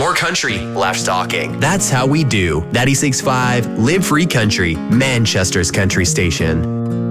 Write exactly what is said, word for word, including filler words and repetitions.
More country, less talking. That's how we do. ninety-six point five Live Free Country, Manchester's country station.